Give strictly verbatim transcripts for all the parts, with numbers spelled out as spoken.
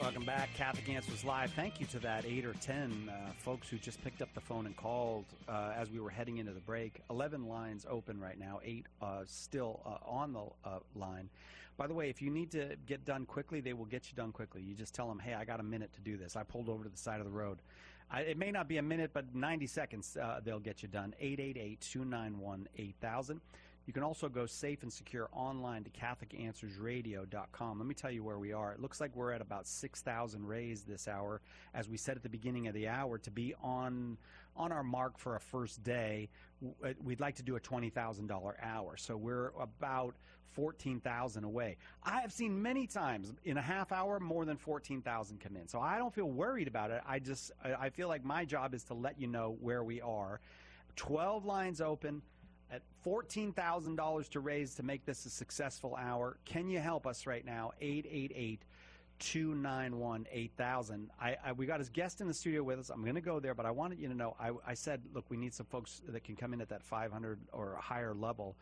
Welcome back. Catholic Answers Live. Thank you to that eight or ten uh, folks who just picked up the phone and called uh, as we were heading into the break. eleven lines open right now, eight uh, still uh, on the uh, line. By the way, if you need to get done quickly, they will get you done quickly. You just tell them, hey, I got a minute to do this. I pulled over to the side of the road. I, it may not be a minute, but ninety seconds, uh, they'll get you done. eight eight eight, two nine one, eight thousand. You can also go safe and secure online to Catholic Answers Radio dot com. Let me tell you where we are. It looks like we're at about six thousand raised this hour. As we said at the beginning of the hour, to be on on our mark for a first day, we'd like to do a twenty thousand dollars hour. So we're about fourteen thousand away. I have seen many times in a half hour more than fourteen thousand come in. So I don't feel worried about it. I just I feel like my job is to let you know where we are. twelve lines open. At fourteen thousand dollars to raise to make this a successful hour. Can you help us right now? eight eight eight, two nine one, eight thousand. I, I, we got his guest in the studio with us. I'm going to go there, but I wanted you to know, I, I said, look, we need some folks that can come in at that five hundred or higher level.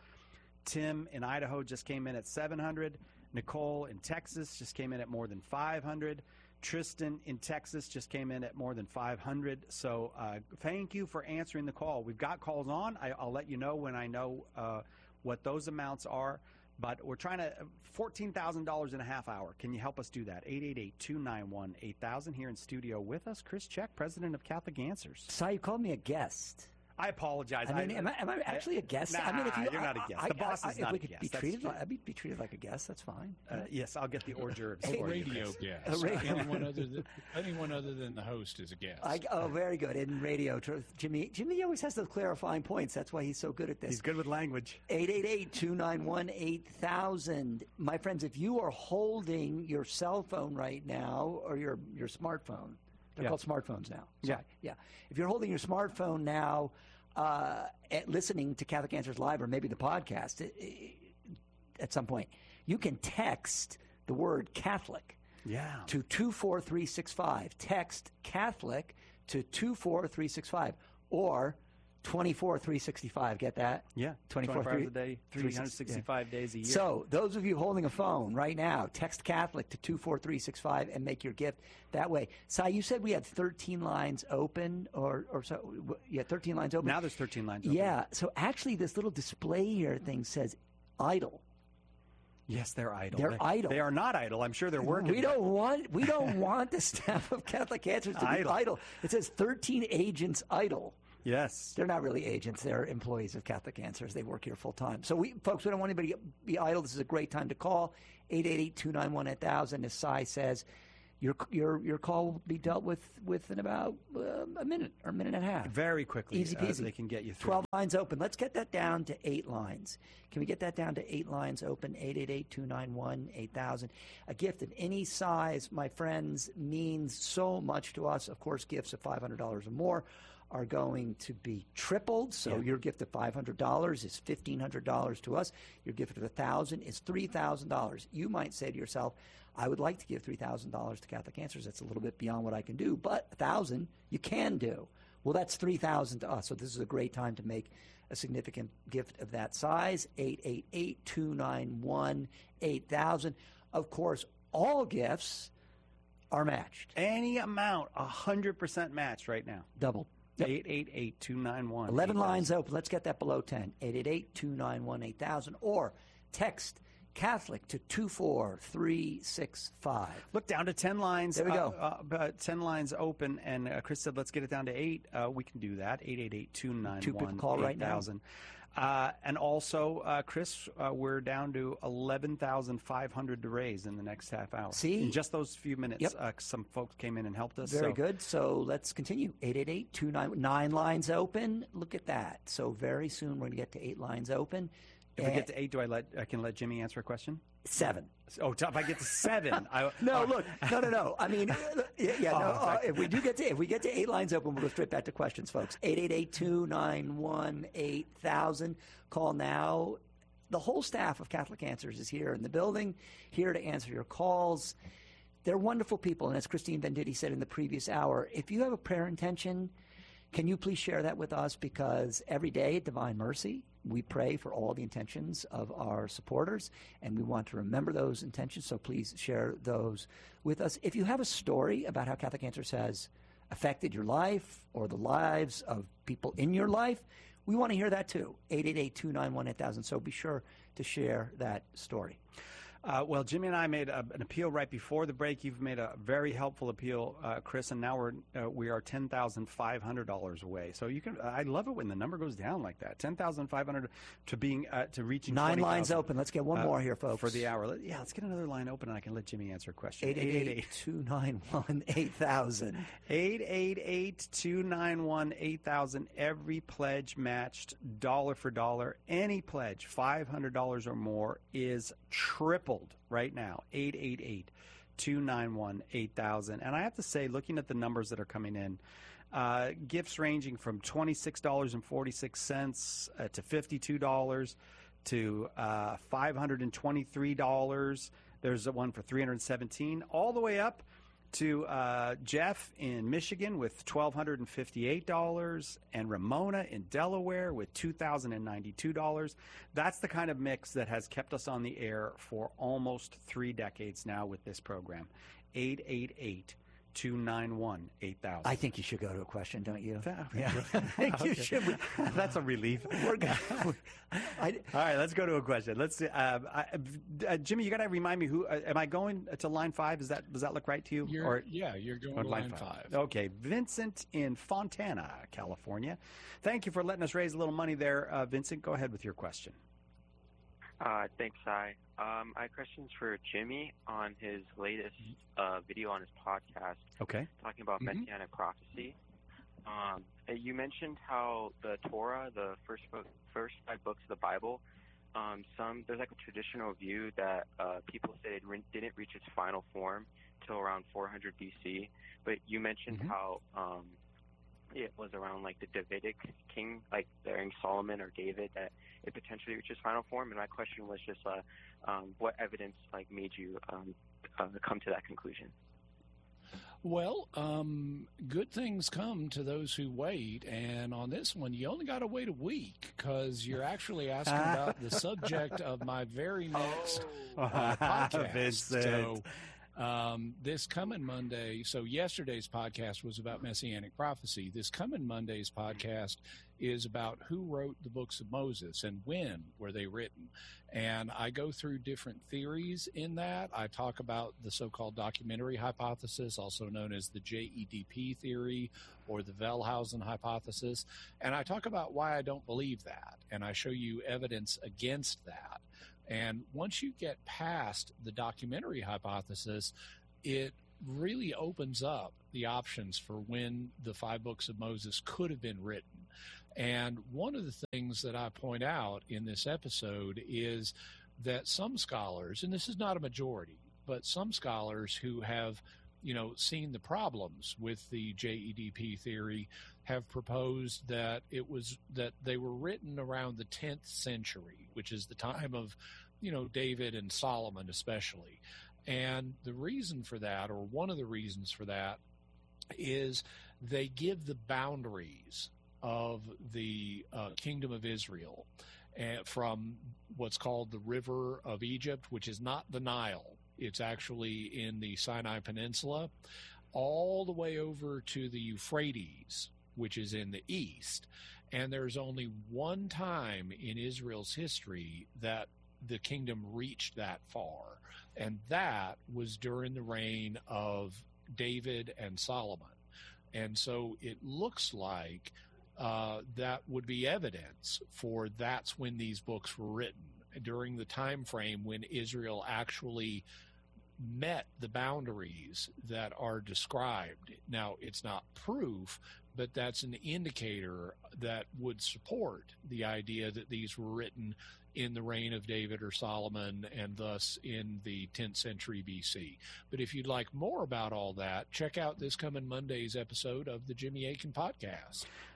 Tim in Idaho just came in at seven hundred. Nicole in Texas just came in at more than five hundred. Tristan in Texas just came in at more than five hundred. So uh, thank you for answering the call. We've got calls on. I, I'll let you know when I know uh, what those amounts are. But we're trying to fourteen thousand dollars in a half hour. Can you help us do that? eight eight eight, two nine one, eight thousand. Here in studio with us, Chris Check, president of Catholic Answers. Si, you called me a guest. I apologize. I mean, I, am, I, am I actually a guest? Nah, I mean, if you, you're not a guest. I, the boss I, is I, not if we a could guest. Be That's treated true. like, I'd be, be treated like a guest. That's fine. Uh, yes, I'll get the hors d'oeuvres A for radio you, guest. A radio- anyone, other than, anyone other than the host is a guest. I, oh, very good. In radio, Jimmy Jimmy always has those clarifying points. That's why he's so good at this. He's good with language. eight eight eight, two nine one, eight thousand. My friends, if you are holding your cell phone right now or your, your smartphone, they're Yeah. called smartphones now. Yeah. Sorry. Yeah. If you're holding your smartphone now, uh, at listening to Catholic Answers Live or maybe the podcast it, it, at some point, you can text the word Catholic Yeah. to two four three six five. Text Catholic to two four three six five or twenty-four three sixty-five. Get that? Yeah. twenty-four hours a day, three hundred sixty-five yeah. days a year. So those of you holding a phone right now, text Catholic to two four three six five and make your gift that way. Si, you said we had thirteen lines open, or, or so, yeah, thirteen lines open. Now there's thirteen lines open. Yeah. So actually this little display here thing says idle. Yes, they're idle. They're they, idle. They are not idle. I'm sure they're working. We don't want we don't want the staff of Catholic Answers to Idle. be idle. It says thirteen agents idle. Yes. They're not really agents. They're employees of Catholic Answers. They work here full time. So, we, folks, we don't want anybody to be idle. This is a great time to call. eight eight eight, two nine one, eight thousand. As Si says, your your your call will be dealt with within about uh, a minute or a minute and a half. Very quickly. Easy uh, peasy. they can get you through. twelve lines open. Let's get that down to eight lines. Can we get that down to eight lines open? eight eight eight, two nine one, eight thousand. A gift of any size, my friends, means so much to us. Of course, gifts of five hundred dollars or more are going to be tripled. So Yeah. your gift of five hundred dollars is fifteen hundred dollars to us. Your gift of one thousand dollars is three thousand dollars. You might say to yourself, I would like to give three thousand dollars to Catholic Answers. That's a little bit beyond what I can do, but one thousand dollars you can do. Well, that's three thousand dollars to us. So this is a great time to make a significant gift of that size. eight eight eight, two nine one, eight thousand. Of course, all gifts are matched. Any amount, one hundred percent matched right now. Double. Yep. eight eight eight, two nine one, eleven lines open. Let's get that below ten. eight eight eight, two nine one, eight thousand. Or text Catholic to two four three six five. Look, down to ten lines. There we go. Uh, uh, ten lines open, and uh, Chris said, let's get it down to eight. Uh, we can do that. eight eight eight, two nine one, Two people call right now. Uh, and also, uh, Chris, uh, we're down to eleven thousand five hundred to raise in the next half hour. See? In just those few minutes, Yep. uh, some folks came in and helped us. Very so. good. So let's continue. eight eight eight, two nine one, nine lines open. Look at that. So very soon we're going to get to eight lines open. If we And get to eight, do I let I can let Jimmy answer a question? seven. Oh, if I get to seven, I, No, uh, look, no, no, no. I mean, yeah, yeah no, Oh, uh, okay. if we do get to if we get to eight lines open, we'll go straight back to questions, folks. eight eight eight, two nine one, eight thousand. Call now. The whole staff of Catholic Answers is here in the building, here to answer your calls. They're wonderful people, and as Christine Venditti said in the previous hour, if you have a prayer intention, can you please share that with us? Because every day at Divine Mercy, We pray for all the intentions of our supporters, and we want to remember those intentions, so please share those with us. If you have a story about how Catholic Answers has affected your life or the lives of people in your life, we want to hear that too. eight eight eight, two nine one, eight thousand. So be sure to share that story. Uh, well, Jimmy and I made a, an appeal right before the break. You've made a very helpful appeal, uh, Chris, and now we're uh, we are ten thousand five hundred dollars away. So you can. I love it when the number goes down like that. Ten thousand five hundred to being uh, to reaching nine twenty, lines open. Let's get one uh, more here, folks, for the hour. Yeah, let's get another line open, and I can let Jimmy answer a question. eight eight eight, two nine one, eight thousand. eight eight eight, two nine one, eight thousand. Every pledge matched dollar for dollar. Any pledge five hundred dollars or more is tripled right now. eight eight eight, two nine one, eight thousand. And I have to say, looking at the numbers that are coming in, uh, gifts ranging from twenty-six dollars and forty-six cents uh, to fifty-two dollars to uh, five hundred twenty-three dollars. There's one for three hundred seventeen dollars, all the way up to uh, Jeff in Michigan with one thousand two hundred fifty-eight dollars and Ramona in Delaware with two thousand ninety-two dollars. That's the kind of mix that has kept us on the air for almost three decades now with this program. eight eight eight, two nine one, eight thousand. I think you should go to a question, don't you? Yeah, I think you should. That's a relief. We're gonna, I, All right, let's go to a question. Let's see. Uh, I, uh, Jimmy, you got to remind me who. Uh, am I going to line five? Is that does that look right to you? You're, or, yeah, you're going or to line, line five. five. Okay, Vincent in Fontana, California. Thank you for letting us raise a little money there, uh, Vincent. Go ahead with your question. Uh, thanks, Cy. Um, I have questions for Jimmy on his latest uh, video on his podcast. Okay. Talking about mm-hmm. Messianic prophecy. Um, you mentioned how the Torah, the first book, first five books of the Bible, um, some there's like a traditional view that uh, people say it re- didn't reach its final form till around four hundred B C. But you mentioned mm-hmm. how um, it was around like the Davidic king, like during Solomon or David, that it potentially reached its final form. And my question was just, uh, um, what evidence like made you um, uh, come to that conclusion? Well, um, good things come to those who wait, and on this one, you only got to wait a week because you're actually asking about the subject of my very next uh, podcast. Vincent. So, um, this coming Monday, so yesterday's podcast was about Messianic prophecy. This coming Monday's podcast is about who wrote the books of Moses and when were they written. And I go through different theories in that. I talk about the so-called documentary hypothesis, also known as the J E D P theory or the Wellhausen hypothesis. And I talk about why I don't believe that. And I show you evidence against that. And once you get past the documentary hypothesis, it really opens up the options for when the five books of Moses could have been written. And one of the things that I point out in this episode is that some scholars, and this is not a majority, but some scholars who have, you know, seen the problems with the J E D P theory have proposed that it was that they were written around the tenth century, which is the time of, you know, David and Solomon especially. And the reason for that, or one of the reasons for that, is they give the boundaries of the uh, kingdom of Israel uh, from what's called the River of Egypt, which is not the Nile. It's actually in the Sinai Peninsula, all the way over to the Euphrates, which is in the east. And there's only one time in Israel's history that the kingdom reached that far, and that was during the reign of David and Solomon. And so it looks like uh, that would be evidence for that's when these books were written, during the time frame when Israel actually met the boundaries that are described. Now, it's not proof, but that's an indicator that would support the idea that these were written in the reign of David or Solomon, and thus in the tenth century B C. But if you'd like more about all that, check out this coming Monday's episode of the Jimmy Akin Podcast.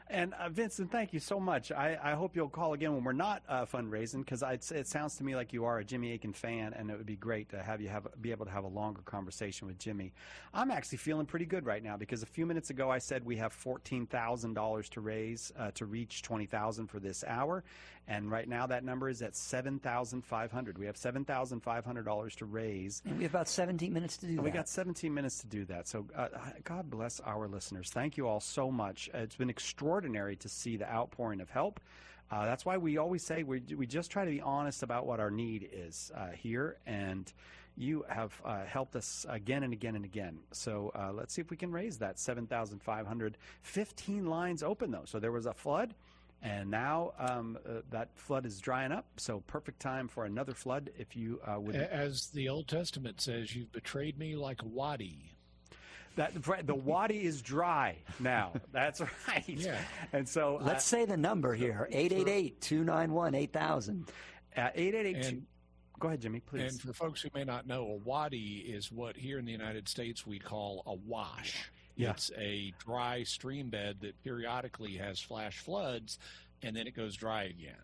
And uh, Vincent, thank you so much. I, I hope you'll call again when we're not uh, fundraising, because it sounds to me like you are a Jimmy Akin fan, and it would be great to have you have be able to have a longer conversation with Jimmy. I'm actually feeling pretty good right now, because a few minutes ago I said we have fourteen thousand dollars to raise uh, to reach twenty thousand dollars for this hour, and right now that number is at seven thousand five hundred dollars. We have seven thousand five hundred dollars to raise. And we have about seventeen minutes to do and that. We got seventeen minutes to do that. So uh, God bless our listeners. Thank you all so much. It's been extraordinary to see the outpouring of help. Uh, that's why we always say we, we just try to be honest about what our need is uh, here, and you have uh, helped us again and again and again. So uh, let's see if we can raise that seven thousand five hundred. fifteen lines open, though. So there was a flood, and now um, uh, that flood is drying up. So perfect time for another flood if you uh, would. As the Old Testament says, you've betrayed me like a wadi. That the wadi is dry now. That's right. Yeah. And so let's uh, say the number here: eight eight eight, two nine one, eight thousand. Uh, eight eight eight. Go ahead, Jimmy, please. And for folks who may not know, a wadi is what here in the United States we call a wash. Yeah. It's a dry stream bed that periodically has flash floods, and then it goes dry again.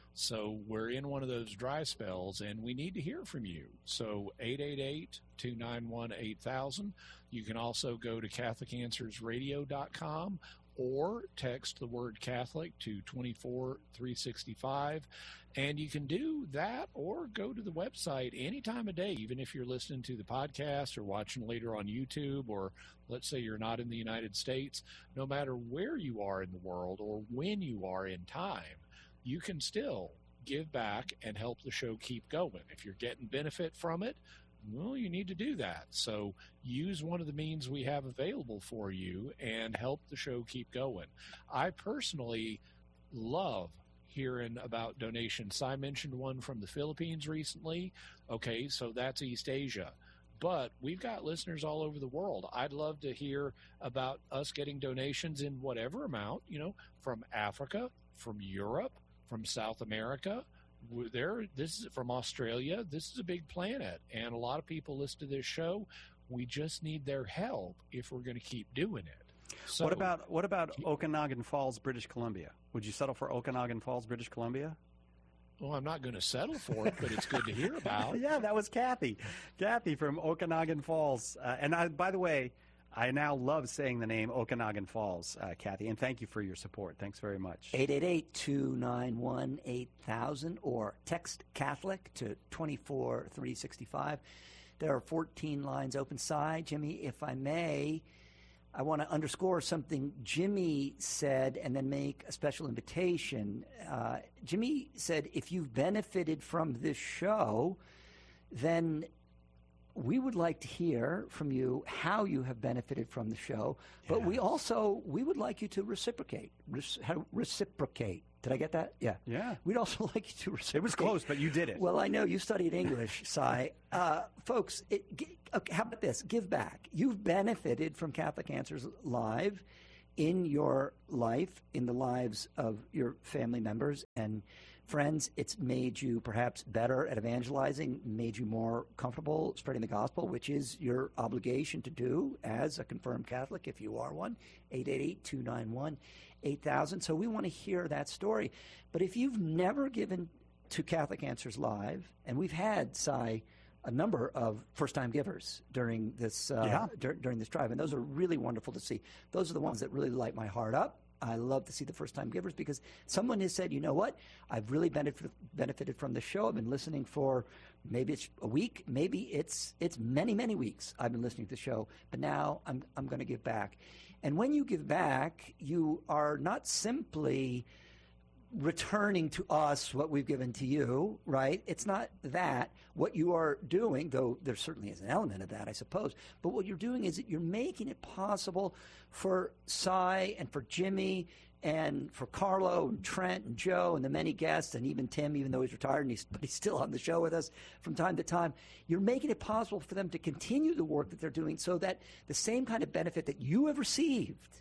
So we're in one of those dry spells, and we need to hear from you. So eight eight eight, two nine one, eight thousand. You can also go to Catholic Answers Radio dot com or text the word Catholic to two four three six five. And you can do that or go to the website any time of day, even if you're listening to the podcast or watching later on YouTube, or let's say you're not in the United States. No matter where you are in the world or when you are in time, you can still give back and help the show keep going. If you're getting benefit from it, well, you need to do that. So use one of the means we have available for you and help the show keep going. I personally love hearing about donations. I mentioned one from the Philippines recently. Okay, so that's East Asia. But we've got listeners all over the world. I'd love to hear about us getting donations in whatever amount, you know, from Africa, from Europe, from South America. There, this is from Australia. This is a big planet, and a lot of people listen to this show. We just need their help if we're going to keep doing it. So, what about what about Okanagan Falls, British Columbia? Would you settle for Okanagan Falls, British Columbia? Well, I'm not going to settle for it, but it's good to hear about. Yeah, that was Kathy. Kathy from Okanagan Falls. Uh, and I, by the way, I now love saying the name Okanagan Falls, uh, Kathy, and thank you for your support. Thanks very much. eight eight eight, two nine one, eight thousand or text Catholic to two four three six five. There are fourteen lines open. Si, Jimmy, if I may, I want to underscore something Jimmy said and then make a special invitation. Uh, Jimmy said, if you've benefited from this show, then we would like to hear from you how you have benefited from the show, but yes. we also, we would like you to reciprocate. Re- reciprocate. Did I get that? Yeah. Yeah. We'd also like you to reciprocate. It was close, but you did it. Well, I know you studied English, Si. Uh, folks, it, okay, how about this? Give back. You've benefited from Catholic Answers Live in your life, in the lives of your family members and friends. It's made you perhaps better at evangelizing, made you more comfortable spreading the gospel, which is your obligation to do as a confirmed Catholic, if you are one. eight eight eight, two nine one, eight thousand. So we want to hear that story. But if you've never given to Catholic Answers Live, and we've had, Si, a number of first-time givers during this uh, yeah. dur- during this drive, and those are really wonderful to see. Those are the ones that really light my heart up. I love to see the first-time givers because someone has said, you know what, I've really benefit, benefited from the show. I've been listening for maybe it's a week, maybe it's it's many, many weeks I've been listening to the show, but now I'm I'm going to give back. And when you give back, you are not simply returning to us what we've given to you, right? It's not that. What you are doing, though there certainly is an element of that, I suppose, but what you're doing is that you're making it possible for Si and for Jimmy and for Carlo and Trent and Joe and the many guests and even Tim, even though he's retired, and he's, but he's still on the show with us from time to time. You're making it possible for them to continue the work that they're doing so that the same kind of benefit that you have received,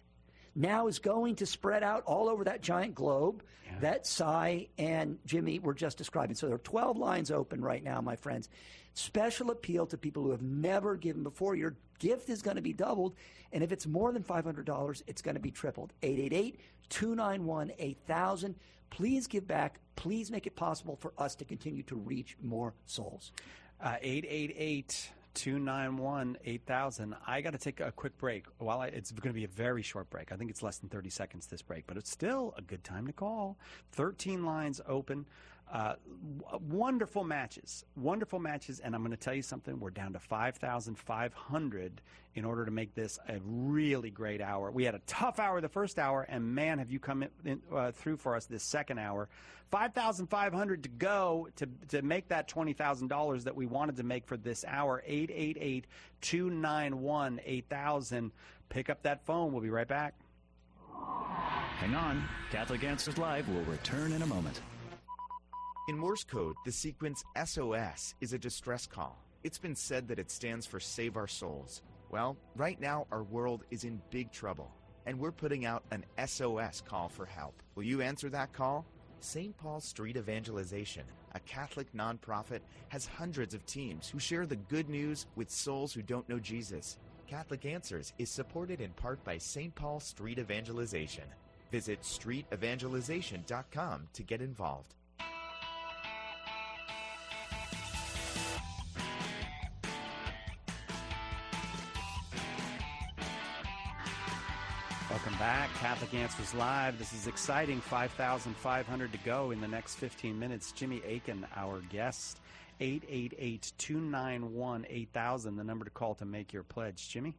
now is going to spread out all over that giant globe Yeah. that Cy and Jimmy were just describing. So there are twelve lines open right now, my friends. Special appeal to people who have never given before. Your gift is going to be doubled, and if it's more than five hundred dollars, it's going to be tripled. eight eight eight, two nine one, eight thousand. Please give back. Please make it possible for us to continue to reach more souls. Uh, eight eight eight, two nine one, eight thousand. I got to take a quick break. While I, it's going to be a very short break. I think it's less than thirty seconds, this break, but it's still a good time to call. thirteen lines open. Uh, w- wonderful matches. Wonderful matches. And I'm going to tell you something. We're down to five thousand five hundred in order to make this a really great hour. We had a tough hour the first hour, and man, have you come in, in, uh, through for us this second hour. five thousand five hundred to go to, to make that twenty thousand dollars that we wanted to make for this hour. eight eight eight, two nine one, eight thousand. Pick up that phone. We'll be right back. Hang on. Catholic Answers Live will return in a moment. In Morse code, the sequence S O S is a distress call. It's been said that it stands for Save Our Souls. Well, right now our world is in big trouble, and we're putting out an S O S call for help. Will you answer that call? Saint Paul Street Evangelization, a Catholic nonprofit, has hundreds of teams who share the good news with souls who don't know Jesus. Catholic Answers is supported in part by Saint Paul Street Evangelization. Visit street evangelization dot com to get involved. Welcome back. Catholic Answers Live. This is exciting. five thousand five hundred to go in the next fifteen minutes. Jimmy Akin, our guest. eight eight eight, two nine one, eight thousand, the number to call to make your pledge. Jimmy?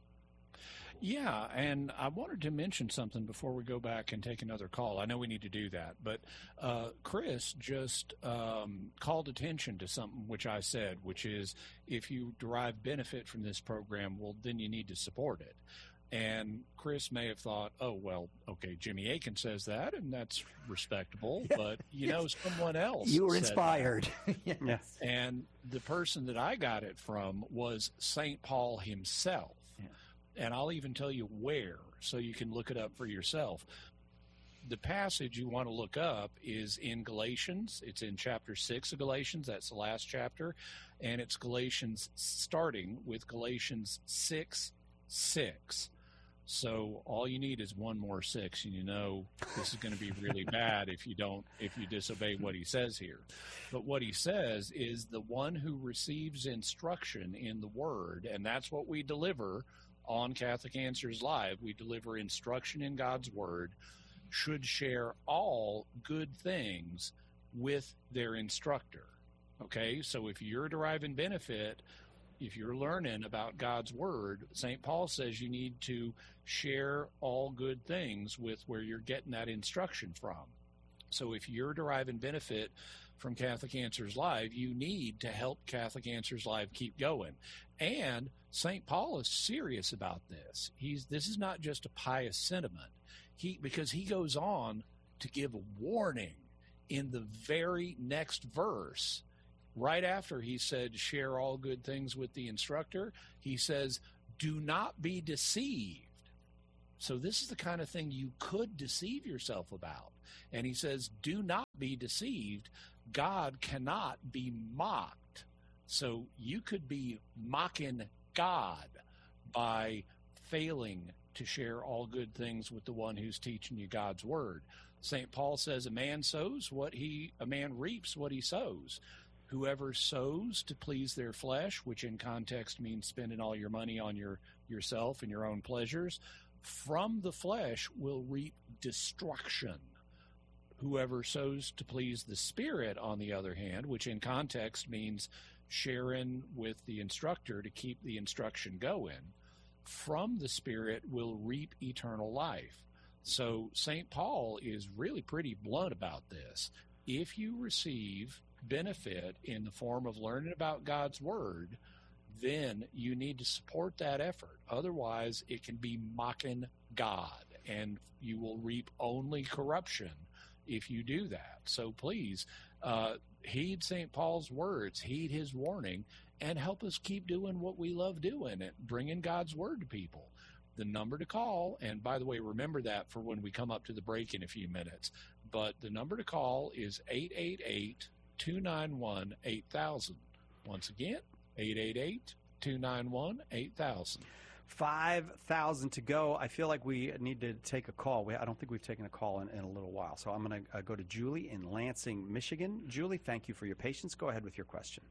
Yeah, and I wanted to mention something before we go back and take another call. I know we need to do that, but uh, Chris just um, called attention to something which I said, which is if you derive benefit from this program, well, then you need to support it. And Chris may have thought, oh, well, okay, Jimmy Akin says that, and that's respectable, but, you know, someone else You were said inspired. Yes. that. And the person that I got it from was Saint Paul himself. Yeah. And I'll even tell you where, so you can look it up for yourself. The passage you want to look up is in Galatians. It's in chapter six of Galatians. That's the last chapter. And it's Galatians, starting with Galatians six six. So all you need is one more six, and you know this is going to be really bad if you don't, if you disobey what he says here. But what he says is the one who receives instruction in the Word, and that's what we deliver on Catholic Answers Live. We deliver instruction in God's Word, should share all good things with their instructor. Okay, so if you're deriving benefit, if you're learning about God's Word, Saint Paul says you need to share all good things with where you're getting that instruction from. So if you're deriving benefit from Catholic Answers Live, you need to help Catholic Answers Live keep going. And Saint Paul is serious about this. He's this is not just a pious sentiment. He because he goes on to give a warning in the very next verse. Right after he said, share all good things with the instructor, he says, do not be deceived. So this is the kind of thing you could deceive yourself about. And he says, do not be deceived. God cannot be mocked. So you could be mocking God by failing to share all good things with the one who's teaching you God's Word. Saint Paul says a man sows what he, a man reaps what he sows. Whoever sows to please their flesh, which in context means spending all your money on your yourself and your own pleasures, from the flesh will reap destruction. Whoever sows to please the Spirit, on the other hand, which in context means sharing with the instructor to keep the instruction going, from the Spirit will reap eternal life. So Saint Paul is really pretty blunt about this. If you receive benefit in the form of learning about God's Word, then you need to support that effort. Otherwise, it can be mocking God, and you will reap only corruption if you do that. So please, uh, heed Saint Paul's words, heed his warning, and help us keep doing what we love doing, and bringing God's Word to people. The number to call, and by the way, remember that for when we come up to the break in a few minutes, but the number to call is eight eight eight, two nine one, eight thousand. Once again, eight eight eight, two nine one, eight thousand. five thousand to go. I feel like we need to take a call. We, I don't think we've taken a call in, in a little while. So I'm going to uh, go to Julie in Lansing, Michigan. Julie, thank you for your patience. Go ahead with your question.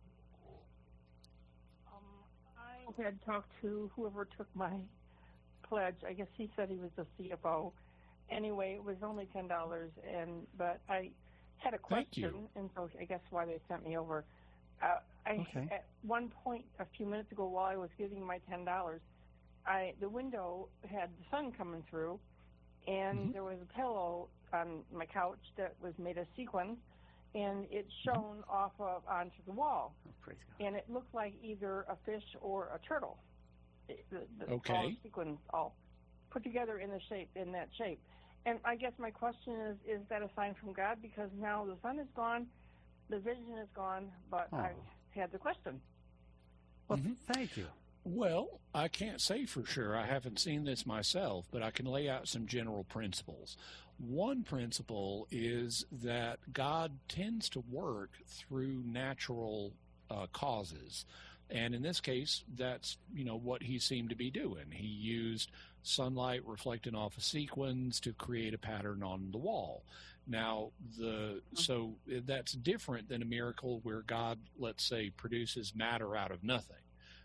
Um, I had talked to whoever took my pledge. I guess he said he was the C F O. Anyway, it was only ten dollars, and but I had a question, Thank you. and so I guess why they sent me over. Uh, I Okay. At one point a few minutes ago, while I was giving my ten dollars, I the window had the sun coming through, and Mhm. there was a pillow on my couch that was made of sequins, and it shone off of onto the wall, Oh, praise God. and it looked like either a fish or a turtle. It- the, the, Okay. All the sequins all put together in the shape in that shape. And I guess my question is: is that a sign from God? Because now the sun is gone, the vision is gone, but Oh. I had the question. Well, Mhm. thank you. Well, I can't say for sure. I haven't seen this myself, but I can lay out some general principles. One principle is that God tends to work through natural uh, causes. And in this case, that's, you know, what he seemed to be doing. He used sunlight reflecting off of sequins to create a pattern on the wall. Now, the so that's different than a miracle where God, let's say, produces matter out of nothing.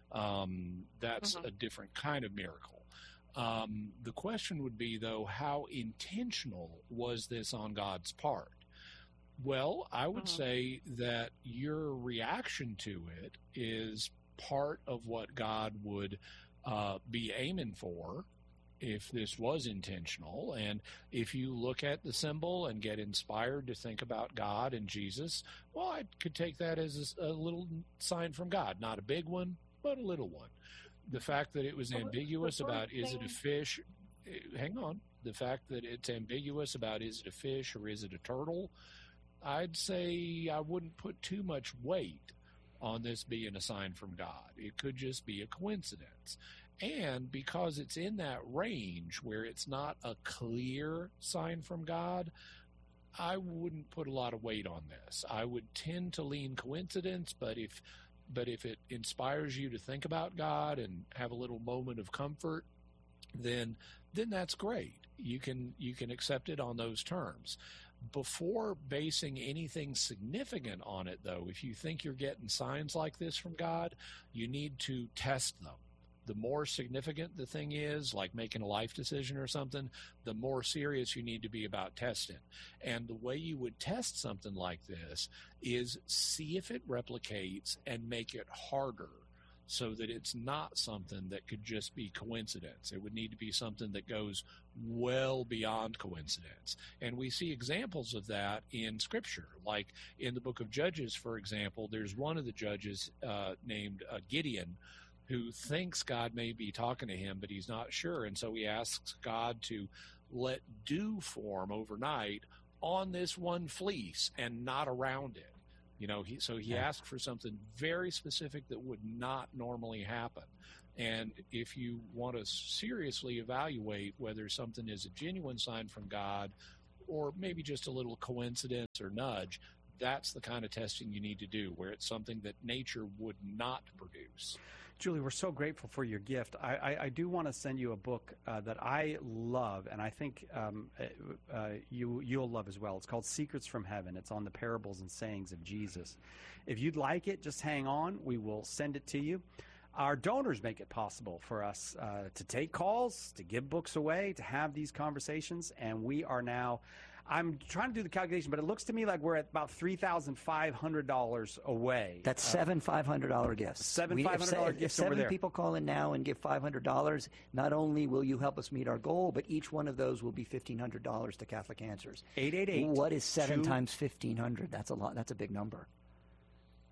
Um, that's Mhm. a different kind of miracle. Um, the question would be, though, how intentional was this on God's part? Well, I would Mhm. say that your reaction to it is part of what God would uh, be aiming for if this was intentional. And if you look at the symbol and get inspired to think about God and Jesus, well, I could take that as a, a little sign from God. Not a big one, but a little one. The fact that it was Well, the- ambiguous the about first is it a thing- fish, eh, hang on. The fact that it's ambiguous about is it a fish or is it a turtle, I'd say I wouldn't put too much weight on this being a sign from God. It could just be a coincidence. And because it's in that range where it's not a clear sign from God, I wouldn't put a lot of weight on this. I would tend to lean coincidence, but if but if it inspires you to think about God and have a little moment of comfort, then then that's great. You can you can accept it on those terms. Before basing anything significant on it, though, if you think you're getting signs like this from God, you need to test them. The more significant the thing is, like making a life decision or something, the more serious you need to be about testing. And the way you would test something like this is see if it replicates and make it harder so that it's not something that could just be coincidence. It would need to be something that goes well beyond coincidence. And we see examples of that in Scripture. Like in the book of Judges, for example, there's one of the judges uh, named uh, Gideon who thinks God may be talking to him, but he's not sure. And so he asks God to let dew form overnight on this one fleece and not around it. You know, he, so he asked for something very specific that would not normally happen. And if you want to seriously evaluate whether something is a genuine sign from God or maybe just a little coincidence or nudge, that's the kind of testing you need to do, where it's something that nature would not produce. Julie, we're so grateful for your gift. I, I, I do want to send you a book uh, that I love, and I think um, uh, you, you'll love as well. It's called Secrets from Heaven. It's on the parables and sayings of Jesus. If you'd like it, just hang on. We will send it to you. Our donors make it possible for us uh, to take calls, to give books away, to have these conversations, and we are now... I'm trying to do the calculation, but it looks to me like we're at about three thousand five hundred dollars away. That's Uh, seven five hundred dollar gifts. Seven We- if five hundred dollar se- gifts If over seven there. people call in now and give five hundred dollars, not only will you help us meet our goal, but each one of those will be fifteen hundred dollars to Catholic Answers. eight eight eight What is seven two- times fifteen hundred? That's a lot. That's a big number.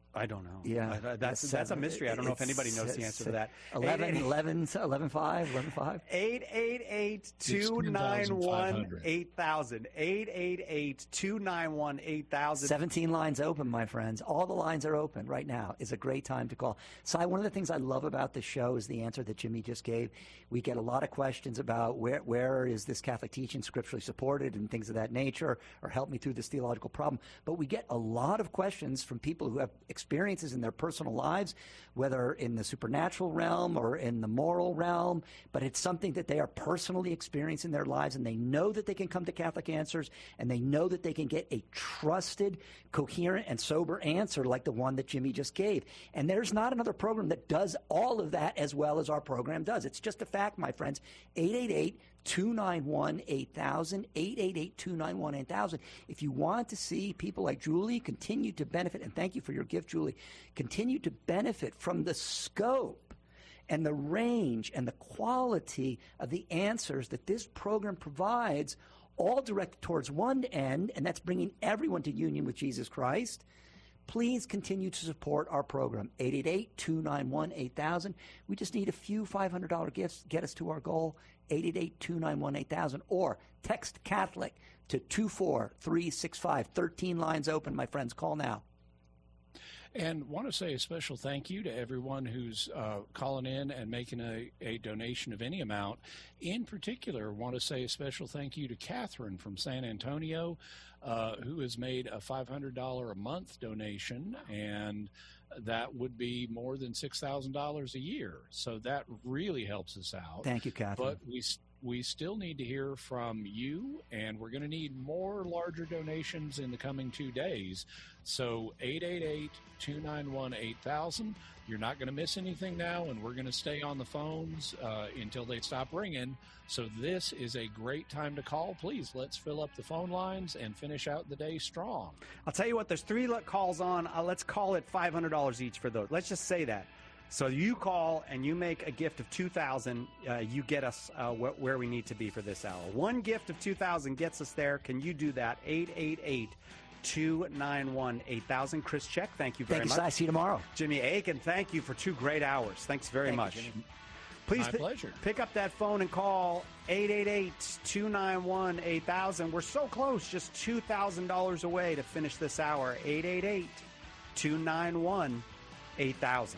I don't know. Yeah. I, that's that's a mystery. I don't know if anybody knows the answer to that. eleven, eleven, eleven five, eleven five eight eight eight, two nine one, eight thousand. eight eight eight, two nine one, eight thousand. seventeen lines open, my friends. All the lines are open right now. It's a great time to call. Si, one of the things I love about the show is the answer that Jimmy just gave. We get a lot of questions about where where is this Catholic teaching scripturally supported and things of that nature, or help me through this theological problem. But we get a lot of questions from people who have experiences in their personal lives, whether in the supernatural realm or in the moral realm, but it's something that they are personally experiencing in their lives, and they know that they can come to Catholic Answers, and they know that they can get a trusted, coherent, and sober answer like the one that Jimmy just gave. And there's not another program that does all of that as well as our program does. It's just a fact, my friends. eight eight eight, two nine one, eight thousand, eight eight eight, two nine one, eight thousand. If you want to see people like Julie continue to benefit, and thank you for your gift, Julie, continue to benefit from the scope and the range and the quality of the answers that this program provides, all directed towards one end, and that's bringing everyone to union with Jesus Christ, please continue to support our program. eight eight eight, two nine one, eight thousand. We just need a few five hundred dollars gifts to get us to our goal. eight eight eight, two nine one, eight thousand. Or text Catholic to two four three six five. thirteen lines open, my friends. Call now. And want to say a special thank you to everyone who's uh, calling in and making a, a donation of any amount. In particular, want to say a special thank you to Catherine from San Antonio, uh, who has made a five hundred dollars a month donation, and that would be more than six thousand dollars a year. So that really helps us out. Thank you, Catherine. But we we still need to hear from you, and we're going to need more larger donations in the coming two days. So eight eight eight, two nine one, eight thousand. You're not going to miss anything now, and we're going to stay on the phones uh, until they stop ringing. So this is a great time to call. Please, let's fill up the phone lines and finish out the day strong. I'll tell you what, there's three calls on. Uh, let's call it five hundred dollars each for those. Let's just say that. So you call and you make a gift of two thousand dollars, uh, you get us uh, wh- where we need to be for this hour. One gift of two thousand dollars gets us there. Can you do that? eight eight eight, two nine one, eight thousand. Chris Check, thank you very thank much. You, Si. See you tomorrow. Jimmy Aiken, thank you for two great hours. Thanks very thank much. You, Please My p- pleasure. pick up that phone and call eight eight eight, two nine one, eight thousand. We're so close, just two thousand dollars away to finish this hour. eight eight eight, two nine one, eight thousand.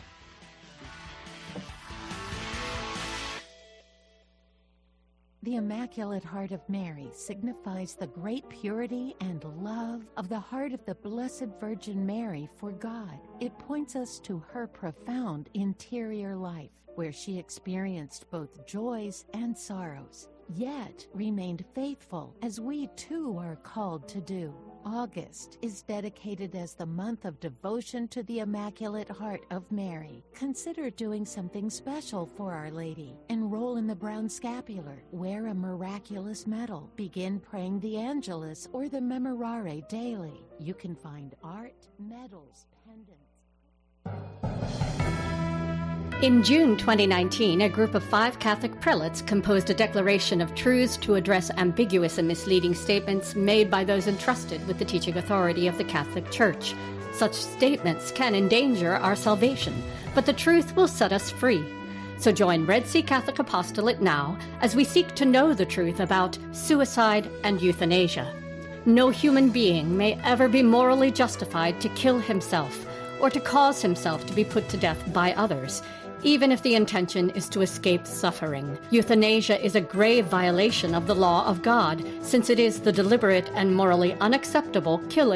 The Immaculate Heart of Mary signifies the great purity and love of the heart of the Blessed Virgin Mary for God. It points us to her profound interior life, where she experienced both joys and sorrows, yet remained faithful, as we too are called to do. August is dedicated as the month of devotion to the Immaculate Heart of Mary. Consider doing something special for Our Lady. Enroll in the Brown Scapular, wear a miraculous medal, begin praying the Angelus or the Memorare daily. You can find art, medals, pendants. In June twenty nineteen, a group of five Catholic prelates composed a declaration of truths to address ambiguous and misleading statements made by those entrusted with the teaching authority of the Catholic Church. Such statements can endanger our salvation, but the truth will set us free. So join Red Sea Catholic Apostolate now as we seek to know the truth about suicide and euthanasia. No human being may ever be morally justified to kill himself or to cause himself to be put to death by others, even if the intention is to escape suffering. Euthanasia is a grave violation of the law of God, since it is the deliberate and morally unacceptable killing